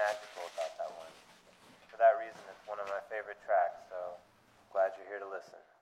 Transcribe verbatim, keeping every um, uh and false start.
magical about that one. For that reason, it's one of my favorite tracks, so glad you're here to listen.